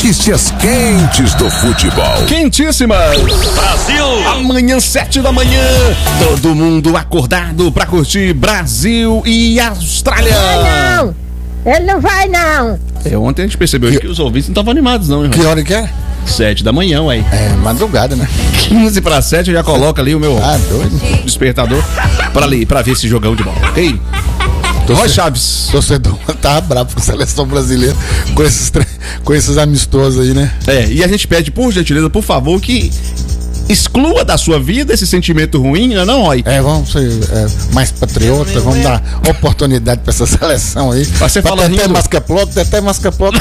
notícias quentes do futebol. Quentíssimas. Brasil! Amanhã, 7 da manhã, todo mundo acordado pra curtir Brasil e Austrália. Não, ele não vai não. Ontem a gente percebeu que os ouvintes não estavam animados não, hein? Que hora que é? 7 da manhã, ué. É, madrugada, né? 15 para 7, eu já coloco ali o meu doido. despertador pra ver esse jogão de bola, ok? Roy Chaves. Torcedor tava bravo com a seleção brasileira com esses amistosos aí, né? E a gente pede, por gentileza, por favor, que exclua da sua vida esse sentimento ruim, não, Roy? Vamos ser mais patriotas, vamos dar oportunidade pra essa seleção aí. Você fala rindo. Até masca-ploc.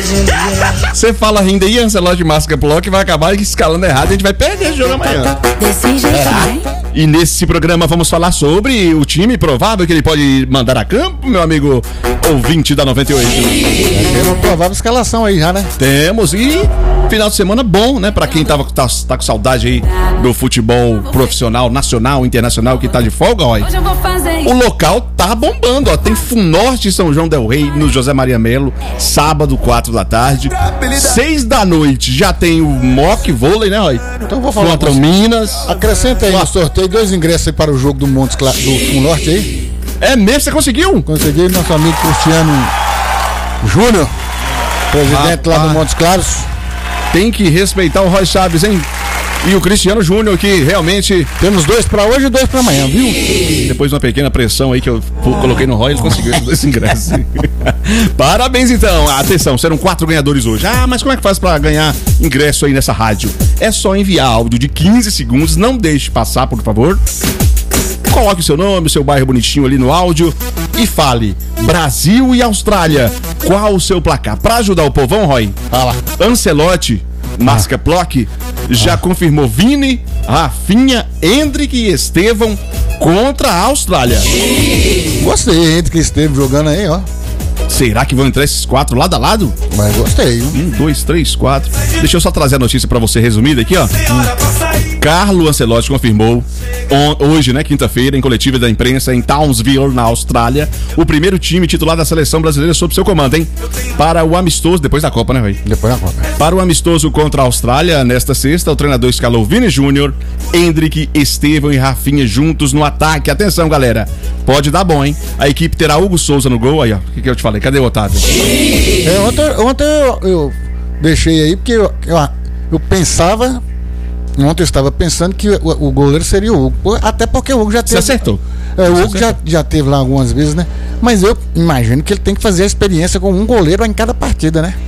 Você fala rindo aí, Ancelotti de masca-ploc, vai acabar escalando errado, a gente vai perder esse jogo amanhã. Desse jeito, né? E nesse programa vamos falar sobre o time provável que ele pode mandar a campo, meu amigo ouvinte da 98. Tem uma provável escalação aí já, né? Temos, e final de semana bom, né? Pra quem tá com saudade aí do futebol profissional, nacional, internacional, que tá de folga, ó. O local tá bombando, ó. Tem Funorte e São João del Rei no José Maria Melo, sábado, 4 da tarde. 6 da noite já tem o mock vôlei, né, Roy? Então vou falar contra o Minas. Acrescenta aí no sorteio 2 ingressos aí para o jogo do Funorte aí. É mesmo? Você conseguiu? Consegui, nosso amigo Cristiano Júnior, presidente lá do Montes Claros. Tem que respeitar o Roy Chaves, hein? E o Cristiano Júnior, que realmente... Temos 2 para hoje e 2 para amanhã, viu? Depois de uma pequena pressão aí que eu coloquei no Roy, ele conseguiu esses 2 ingressos. Parabéns, então. Atenção, serão 4 ganhadores hoje. Mas como é que faz para ganhar ingresso aí nessa rádio? É só enviar áudio de 15 segundos, não deixe passar, por favor. Coloque o seu nome, o seu bairro bonitinho ali no áudio e fale: Brasil e Austrália, qual o seu placar? Pra ajudar o povão, Roy, Ancelotti, masca-ploc, já confirmou Vini, Rafinha, Hendrick e Estevão contra a Austrália. Gostei, Hendrick e Estevão jogando aí, ó. Será que vão entrar esses 4 lado a lado? Mas gostei. 1, 2, 3, 4. Deixa eu só trazer a notícia pra você resumida aqui, ó. Carlo Ancelotti confirmou hoje, né, quinta-feira, em coletiva da imprensa em Townsville, na Austrália, o primeiro time titular da seleção brasileira sob seu comando, hein? Para o amistoso, depois da Copa, né, Rui? Depois da Copa. Para o amistoso contra a Austrália, nesta sexta, o treinador escalou Vini Júnior, Hendrick, Estevão e Rafinha juntos no ataque. Atenção, galera, pode dar bom, hein? A equipe terá Hugo Souza no gol, aí, ó. O que eu te falei? Cadê o Otávio? Ontem eu deixei aí porque eu pensava. Ontem eu estava pensando que o goleiro seria o Hugo. Até porque o Hugo já teve. Você acertou. O Hugo já teve lá algumas vezes, né? Mas eu imagino que ele tem que fazer a experiência com um goleiro em cada partida, né?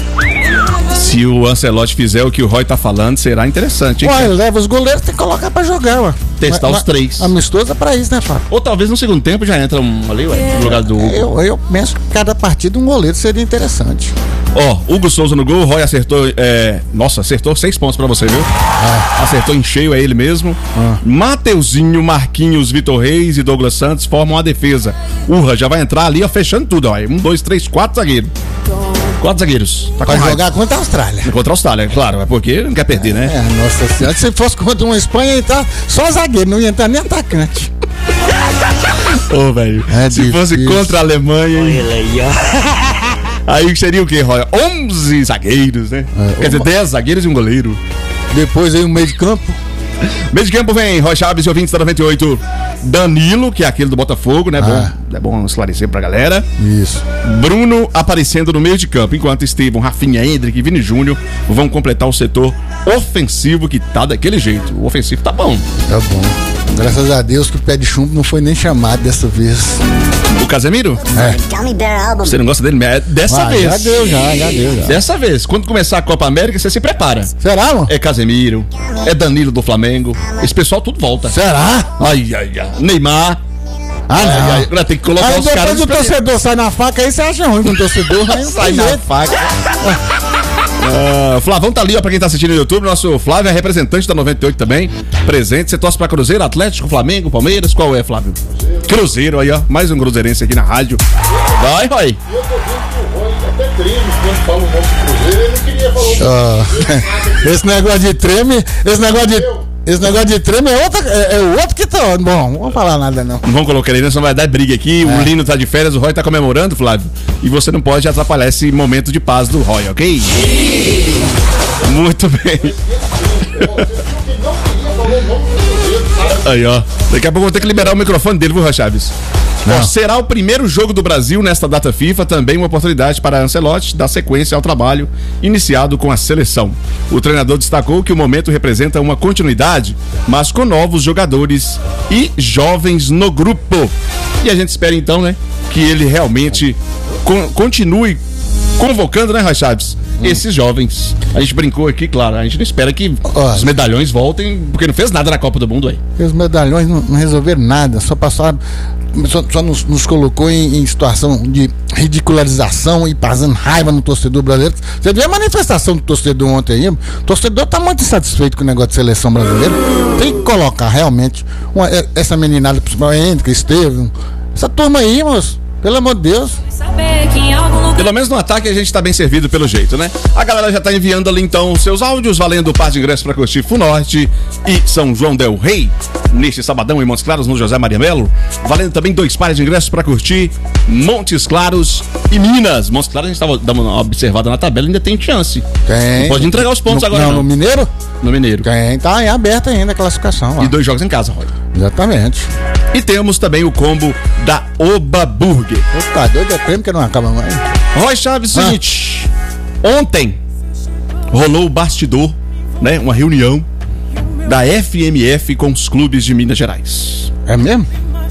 Se o Ancelotti fizer o que o Roy tá falando, será interessante, hein? Ele leva os goleiros, tem que colocar pra jogar, ué. Testar os 3. Amistoso é pra isso, né, Fábio? Ou talvez no segundo tempo já entra um ali, ué, no lugar do Hugo. Eu penso que cada partida um goleiro seria interessante. Hugo Souza no gol, o Roy acertou, acertou 6 pontos pra você, viu? Acertou em cheio, é ele mesmo. Mateuzinho, Marquinhos, Vitor Reis e Douglas Santos formam a defesa. Urra já vai entrar ali, ó, fechando tudo, ó. 1, 2, 3, 4 zagueiros. 4 zagueiros. Tá, vai jogar contra a Austrália. Contra a Austrália, claro, é porque não quer perder, né? Nossa senhora, se fosse contra uma Espanha, então só zagueiro, não ia entrar nem atacante. Velho, se fosse contra a Alemanha, aí seria o quê, Roy? 11 zagueiros, né? Quer dizer, 10 zagueiros e um goleiro. Depois aí o meio de campo. Meio de campo vem Roy Chaves e ouvintes da 98. Danilo, que é aquele do Botafogo, né? É bom esclarecer pra galera. Isso. Bruno aparecendo no meio de campo, enquanto Estevão, Rafinha, Hendrick e Vini Júnior vão completar o setor ofensivo, que tá daquele jeito. O ofensivo tá bom. Tá bom. Graças a Deus que o pé de chumbo não foi nem chamado dessa vez. O Casemiro? Você não gosta dele? Dessa vez. Já deu. Dessa vez. Quando começar a Copa América, você se prepara. Será, mano? É Casemiro, é Danilo do Flamengo. Esse pessoal tudo volta. Será? Ai. Neymar. Não. Tem que colocar os caras. Depois o torcedor sai na faca, aí você acha ruim com o torcedor. Sai na faca. O Flavão tá ali, ó, pra quem tá assistindo no YouTube. Nosso Flávio é representante da 98 também. Presente. Você torce pra Cruzeiro, Atlético, Flamengo, Palmeiras? Qual é, Flávio? Cruzeiro, aí, ó. Mais um cruzeirense aqui na rádio. Vai, Roy. E eu tô vendo que o Roy até treme quando fala o nome do Cruzeiro. Ele não queria falar. Esse negócio de treme. Esse negócio de treme é o outro que tá. Bom, não vamos falar nada não. Não vamos colocar ele, senão vai dar briga aqui. O Lino tá de férias, o Roy tá comemorando, Flávio. E você não pode atrapalhar esse momento de paz do Roy, ok? Muito bem. Aí, ó. Daqui a pouco eu vou ter que liberar o microfone dele, viu, Roy Chaves? Bom, será o primeiro jogo do Brasil nesta data FIFA, também uma oportunidade para Ancelotti dar sequência ao trabalho iniciado com a seleção. O treinador destacou que o momento representa uma continuidade, mas com novos jogadores e jovens no grupo. E a gente espera então, né, que ele realmente continue convocando, né, Roy Chaves, esses jovens. A gente brincou aqui, claro, a gente não espera que os medalhões voltem, porque não fez nada na Copa do Mundo aí. Os medalhões não resolveram nada, só passaram, só nos colocou em situação de ridicularização e passando raiva no torcedor brasileiro. Você viu a manifestação do torcedor ontem aí? O torcedor tá muito insatisfeito com o negócio de seleção brasileira. Tem que colocar realmente essa meninada, principalmente, que esteve, essa turma aí, moço, pelo amor de Deus. Pelo menos no ataque a gente tá bem servido pelo jeito, né? A galera já tá enviando ali então seus áudios, valendo o par de ingressos pra curtir Funorte e São João del Rei neste sabadão em Montes Claros, no José Maria Melo. Valendo também 2 pares de ingressos pra curtir Montes Claros e Minas. Montes Claros, a gente tava dando uma observada na tabela, ainda tem chance. Tem. Não pode entregar os pontos agora, não. No Mineiro? No Mineiro. Tem, tá em aberta ainda a classificação. Ó. E 2 jogos em casa, Roy. Exatamente. E temos também o combo da Oba Burger. Tá doido, é prêmio que não acaba mais. Roy Chaves, seguinte, ontem rolou o bastidor, né, uma reunião da FMF com os clubes de Minas Gerais. É mesmo?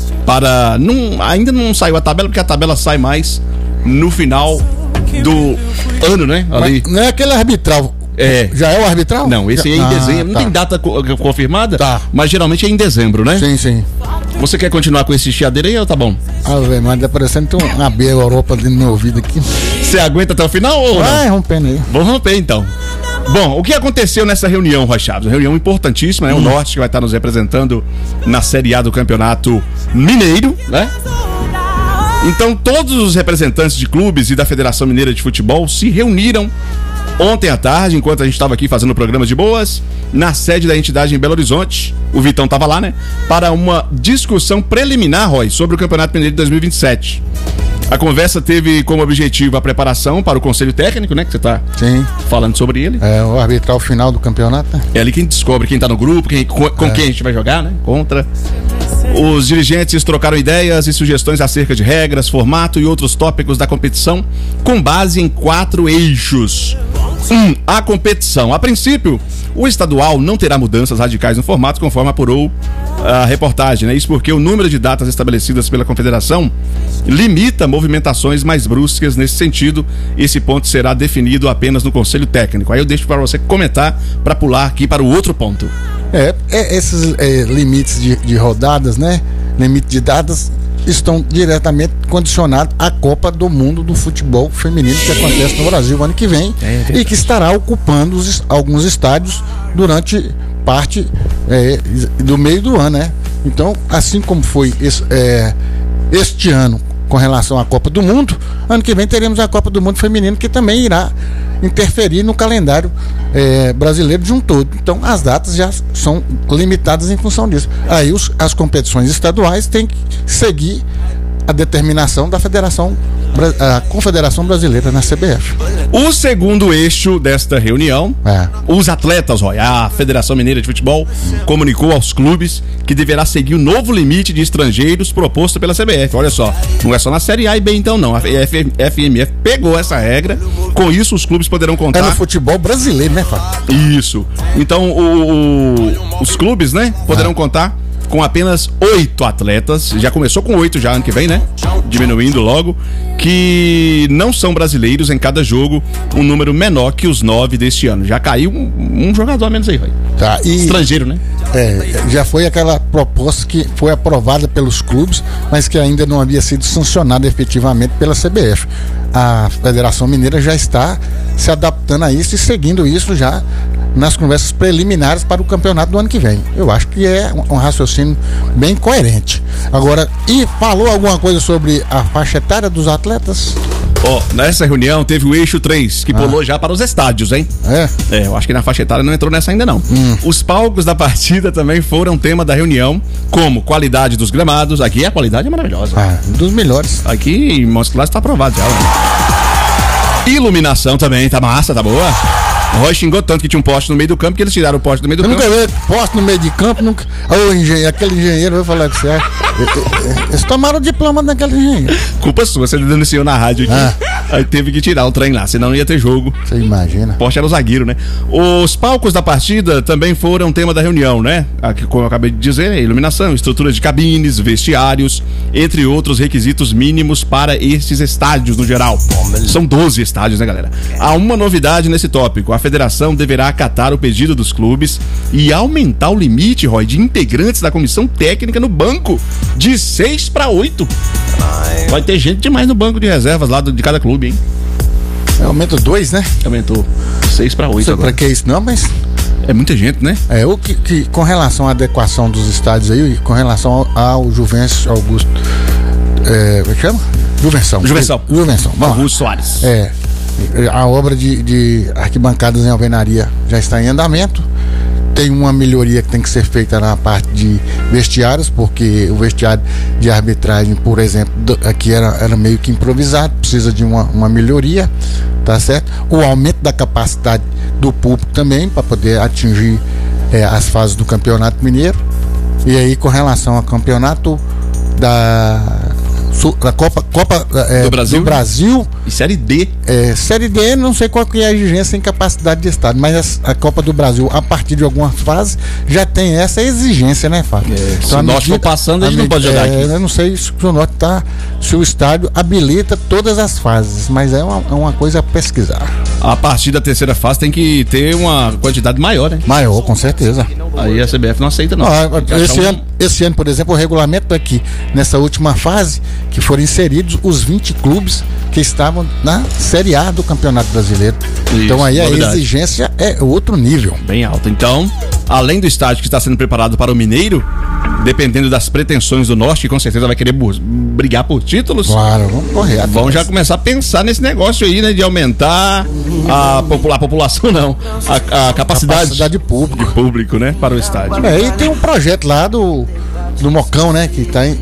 Ainda não saiu a tabela, porque a tabela sai mais no final do ano, né? Ali. Mas não é aquele arbitral. Já é o arbitral? Não, esse aí é em dezembro. Não tem data confirmada, mas geralmente é em dezembro, né? Sim, sim. Você quer continuar com esse chiadeiro aí ou tá bom? Velho, mas tá parecendo que tem uma abelha Europa dentro do meu ouvido aqui. Você aguenta até o final ou não? Vai rompendo aí. Vamos romper então. Bom, o que aconteceu nessa reunião, Roy Chaves? Uma reunião importantíssima, né? O Norte que vai estar nos representando na Série A do Campeonato Mineiro, né? Então, todos os representantes de clubes e da Federação Mineira de Futebol se reuniram ontem à tarde, enquanto a gente estava aqui fazendo programas de boas, na sede da entidade em Belo Horizonte. O Vitão estava lá, né? Para uma discussão preliminar, Roy, sobre o Campeonato Mineiro de 2027. A conversa teve como objetivo a preparação para o Conselho Técnico, né? Que você está falando sobre ele. É, o arbitral final do campeonato, né? É ali quem descobre quem está no grupo, com quem a gente vai jogar, né? Contra. Os dirigentes trocaram ideias e sugestões acerca de regras, formato e outros tópicos da competição, com base em 4 eixos. A competição. A princípio, o estadual não terá mudanças radicais no formato, conforme apurou a reportagem, né? Isso porque o número de datas estabelecidas pela Confederação limita movimentações mais bruscas nesse sentido. Esse ponto será definido apenas no Conselho Técnico. Aí eu deixo para você comentar para pular aqui para o outro ponto. Esses limites de rodadas, né? Limite de datas estão diretamente condicionados à Copa do Mundo do Futebol Feminino que acontece no Brasil ano que vem e que estará ocupando alguns estádios durante parte do meio do ano, né? Então, assim como foi este ano com relação à Copa do Mundo, ano que vem teremos a Copa do Mundo Feminino, que também irá interferir no calendário brasileiro de um todo. Então as datas já são limitadas em função disso. Aí as competições estaduais têm que seguir a determinação da a Confederação Brasileira na CBF. O segundo eixo desta reunião, os atletas, Roy, a Federação Mineira de Futebol comunicou aos clubes que deverá seguir o novo limite de estrangeiros proposto pela CBF. Olha só, não é só na Série A e B então não, a FMF pegou essa regra, com isso os clubes poderão contar... É no futebol brasileiro, né, Fábio? Isso, então os clubes, né, poderão contar com apenas 8 atletas, já começou com 8 já ano que vem, né? Diminuindo logo, que não são brasileiros em cada jogo, um número menor que os 9 deste ano. Já caiu um jogador a menos aí, vai. Estrangeiro, né? Já foi aquela proposta que foi aprovada pelos clubes, mas que ainda não havia sido sancionada efetivamente pela CBF. A Federação Mineira já está se adaptando a isso e seguindo isso já nas conversas preliminares para o campeonato do ano que vem. Eu acho que é um raciocínio bem coerente. Agora, falou alguma coisa sobre a faixa etária dos atletas? Ó, nessa reunião teve o eixo 3, que pulou já para os estádios, hein? Eu acho que na faixa etária não entrou nessa ainda não. Os palcos da partida também foram tema da reunião, como qualidade dos gramados. Aqui a qualidade é maravilhosa. Um dos melhores. Aqui em Montes Claros tá aprovado já. Iluminação também, tá massa, tá boa. O Roy xingou tanto que tinha um poste no meio do campo que eles tiraram o poste do meio do campo. Eu nunca vi poste no meio de campo, nunca. Aquele engenheiro, vai falar que você é. Eles tomaram o diploma daquele engenheiro. Culpa sua, você denunciou na rádio aqui. Aí teve que tirar o trem lá, senão não ia ter jogo. Você imagina. O poste era o zagueiro, né? Os palcos da partida também foram tema da reunião, né? Aqui, como eu acabei de dizer, iluminação, estrutura de cabines, vestiários, entre outros requisitos mínimos para esses estádios no geral. São 12 estádios, né, galera? Há uma novidade nesse tópico. A federação deverá acatar o pedido dos clubes e aumentar o limite, Roy, de integrantes da comissão técnica no banco de 6 para 8. Vai ter gente demais no banco de reservas lá de cada clube, hein? Aumenta 2, né? Aumentou 6 para 8 Não sei agora. pra que isso não, mas... É muita gente, né? O que com relação à adequação dos estádios aí, com relação ao Juvencio Augusto... como é que chama? Juvenção. Vamos Augusto Soares. A obra de arquibancadas em alvenaria já está em andamento. Tem uma melhoria que tem que ser feita na parte de vestiários, porque o vestiário de arbitragem, por exemplo, aqui era meio que improvisado, precisa de uma melhoria, tá certo? O aumento da capacidade do público também, para poder atingir as fases do Campeonato Mineiro. E aí, com relação ao campeonato da Copa do Brasil e Série D. Série D, não sei qual que é a exigência em capacidade de estado, mas a Copa do Brasil, a partir de algumas fases, já tem essa exigência, né, Fábio? Então, se o Norte for passando, a gente não pode jogar aqui. Eu não sei se o Norte se o estádio habilita todas as fases, mas é uma coisa a pesquisar. A partir da terceira fase tem que ter uma quantidade maior, né? Maior, com certeza. Aí a CBF não aceita, não. Esse ano, por exemplo, o regulamento aqui, nessa última fase, que foram inseridos os 20 clubes que estavam na Série A do Campeonato Brasileiro. Isso, então aí novidade. A exigência é outro nível. Bem alta. Então, além do estádio que está sendo preparado para o Mineiro, dependendo das pretensões do Norte, que com certeza vai querer brigar por títulos. Claro, vamos correr. Vamos já começar a pensar nesse negócio aí, né? De aumentar a população, não. A capacidade de público, né? Para o estádio. E tem um projeto lá do Mocão, né?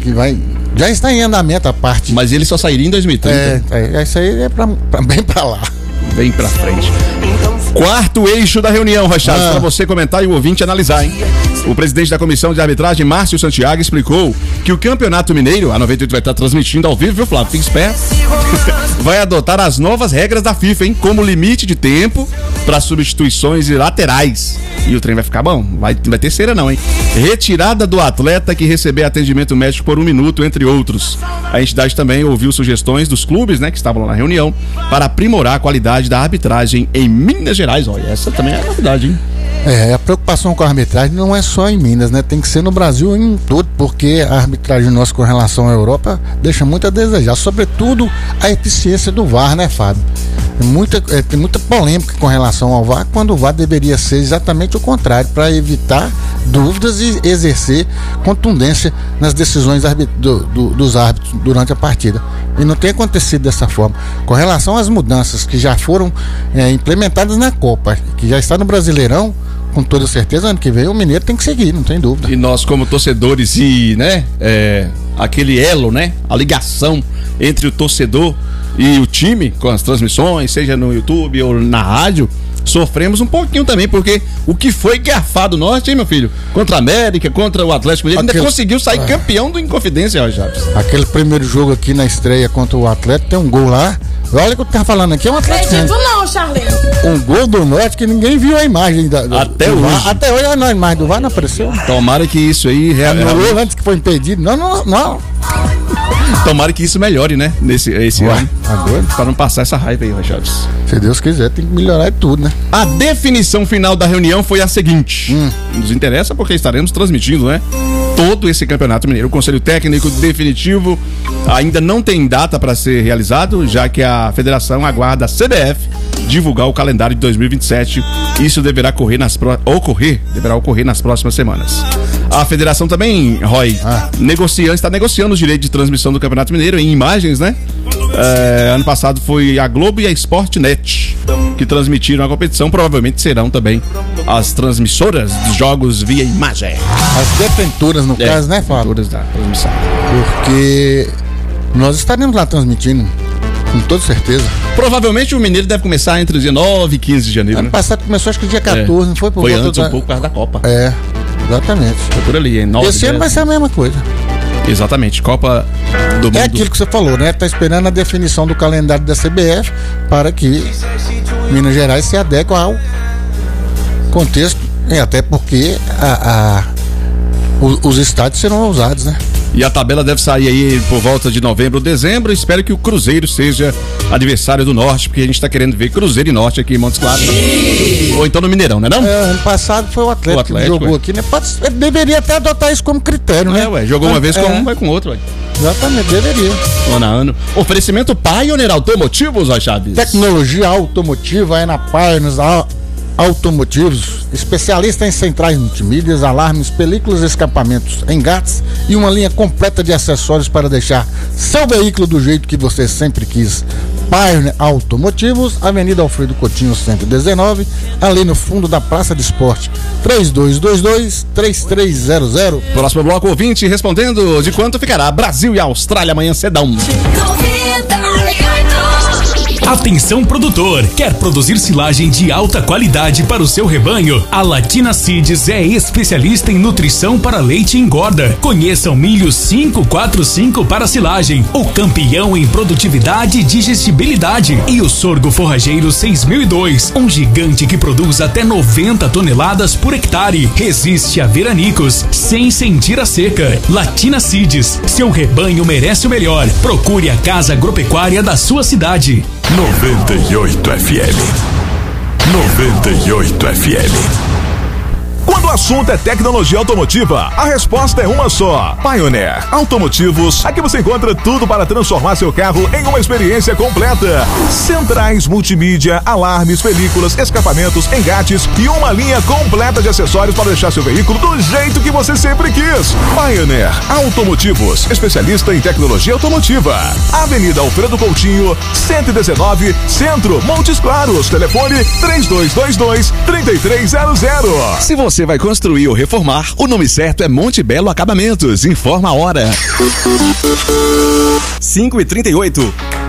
Já está em andamento a parte. Mas ele só sairia em 2030. Isso aí é bem pra lá. Bem pra frente. Quarto eixo da reunião, Rachado, para você comentar e o ouvinte analisar, hein? O presidente da comissão de arbitragem, Márcio Santiago, explicou que o Campeonato Mineiro, a 98 vai estar transmitindo ao vivo, viu, Flávio? Fique esperto. Vai adotar as novas regras da FIFA, hein? Como limite de tempo para substituições e laterais. E o trem vai ficar bom? Vai ter cera não, hein? Retirada do atleta que receber atendimento médico por 1 minuto, entre outros. A entidade também ouviu sugestões dos clubes, né, que estavam lá na reunião, para aprimorar a qualidade da arbitragem em Minas Gerais. Olha, essa também é a novidade, hein? A preocupação com a arbitragem não é só em Minas, né? Tem que ser no Brasil em todo, porque a arbitragem nossa com relação à Europa deixa muito a desejar, sobretudo a eficiência do VAR, né, Fábio? Tem muita polêmica com relação ao VAR, quando o VAR deveria ser exatamente o contrário, para evitar dúvidas e exercer contundência nas decisões dos árbitros durante a partida. E não tem acontecido dessa forma. Com relação às mudanças que já foram implementadas na Copa, que já está no Brasileirão, com toda certeza, ano que vem o Mineiro tem que seguir, não tem dúvida. E nós, como torcedores e, né, aquele elo, né, a ligação entre o torcedor e o time, com as transmissões, seja no YouTube ou na rádio, sofremos um pouquinho também, porque o que foi garfado Norte, hein, meu filho? Contra a América, contra o Atlético Mineiro, ainda conseguiu sair campeão do Inconfidência, ó, Jabs. Aquele primeiro jogo aqui na estreia contra o Atlético, tem um gol lá. Olha o que eu tava falando aqui, é um Atlético. Não acredito não, Charlinho. Um gol do Norte que ninguém viu a imagem até do hoje. VAR. Até hoje a imagem do VAR não apareceu. Tomara que isso aí anulou antes que foi impedido. Não. Tomara que isso melhore, né? Esse ano. Agora. Para não passar essa raiva aí, Chaves. Se Deus quiser, tem que melhorar tudo, né? A definição final da reunião foi a seguinte. Nos interessa porque estaremos transmitindo, né? Todo esse Campeonato Mineiro. O Conselho Técnico definitivo ainda não tem data para ser realizado, já que a federação aguarda a CBF divulgar o calendário de 2027. Isso deverá ocorrer nas próximas semanas. A federação também, Roy, está negociando os direitos de transmissão do Campeonato Mineiro em imagens, né? Ano passado foi a Globo e a Sportnet que transmitiram a competição. Provavelmente serão também as transmissoras dos jogos via imagem. As detentoras, no caso, né, Fábio? Detentoras da transmissão. Porque nós estaremos lá transmitindo, com toda certeza. Provavelmente o Mineiro deve começar entre 19 e 15 de janeiro. Ano passado começou, acho que dia 14, não foi? Foi antes um pouco por causa da Copa. Exatamente. Foi por ali, em 9. Esse ano vai ser a mesma coisa. Exatamente, Copa do Mundo. É aquilo que você falou, né? Tá esperando a definição do calendário da CBF para que Minas Gerais se adeque ao contexto, e até porque os estádios serão usados, né? E a tabela deve sair aí por volta de novembro ou dezembro. Espero que o Cruzeiro seja adversário do Norte, porque a gente tá querendo ver Cruzeiro e Norte aqui em Montes Claros. Ou então no Mineirão, né não? Ano passado foi o Atlético que jogou aqui, né? Ele deveria até adotar isso como critério, né? Jogou uma vez com um, vai com outro, Exatamente, deveria. Ano a ano. Oferecimento Pioneer Automotivos, ó, Chaves. Tecnologia automotiva é na Pioneer Automotivos, especialista em centrais multimídias, alarmes, películas, escapamentos, engates e uma linha completa de acessórios para deixar seu veículo do jeito que você sempre quis. Pioneer Automotivos, Avenida Alfredo Coutinho 119, ali no fundo da Praça de Esporte, 3222-3300. Próximo bloco, ouvinte respondendo de quanto ficará Brasil e Austrália amanhã cedão. Atenção produtor, quer produzir silagem de alta qualidade para o seu rebanho? A Latina Seeds é especialista em nutrição para leite e engorda. Conheça o milho 545 para silagem, o campeão em produtividade e digestibilidade, e o sorgo forrageiro 6002, um gigante que produz até 90 toneladas por hectare. Resiste a veranicos sem sentir a seca. Latina Seeds, seu rebanho merece o melhor. Procure a casa agropecuária da sua cidade. 98 FM. 98 FM. Quando o assunto é tecnologia automotiva, a resposta é uma só: Pioneer Automotivos. Aqui você encontra tudo para transformar seu carro em uma experiência completa. Centrais multimídia, alarmes, películas, escapamentos, engates e uma linha completa de acessórios para deixar seu veículo do jeito que você sempre quis. Pioneer Automotivos, especialista em tecnologia automotiva. Avenida Alfredo Coutinho, 119, Centro, Montes Claros. Telefone 3222-3300. Se você vai construir ou reformar, o nome certo é Monte Belo Acabamentos. Informa a hora. 5h38.